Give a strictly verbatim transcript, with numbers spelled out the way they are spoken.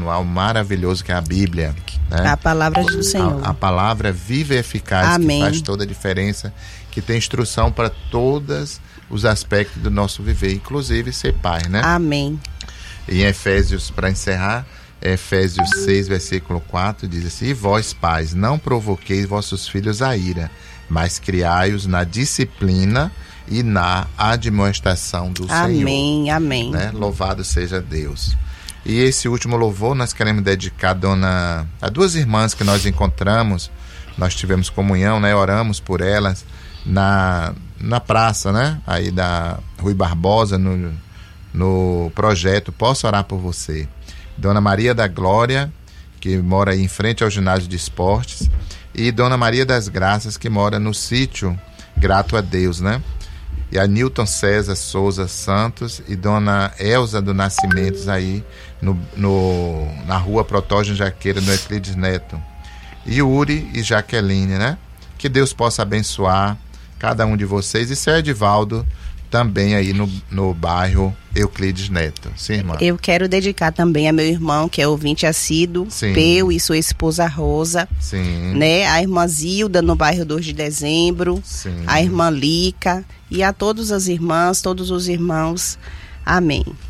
manual maravilhoso que é a Bíblia, né? A palavra do Senhor. A, a palavra viva e eficaz. Amém. Que faz toda a diferença, que tem instrução para todos os aspectos do nosso viver, inclusive ser pai, né? Amém. Em Efésios, para encerrar, Efésios seis, versículo quatro, diz assim: e vós, pais, não provoqueis vossos filhos a ira, mas criai-os na disciplina e na admoestação do amém, Senhor. Amém, amém. Né? Louvado seja Deus. E esse último louvor nós queremos dedicar a, dona, a duas irmãs que nós encontramos. Nós tivemos comunhão, né? Oramos por elas na, na praça, né? Aí da Rui Barbosa, no, no projeto Posso Orar por Você. Dona Maria da Glória, que mora aí em frente ao ginásio de esportes, e Dona Maria das Graças, que mora no sítio Grato a Deus, né? E a Nilton César Souza Santos e Dona Elza do Nascimentos aí no, no, na rua Protógeno Jaqueira, no Euclides Neto. E Uri e Jaqueline, né? Que Deus possa abençoar cada um de vocês. E seu Edivaldo também aí no, no bairro Euclides Neto. Sim, irmã? Eu quero dedicar também a meu irmão, que é ouvinte assíduo, Sim. Peu, e sua esposa Rosa. Sim. Né? A irmã Zilda, no bairro dois de dezembro. Sim. A irmã Lica. E a todas as irmãs, todos os irmãos. Amém.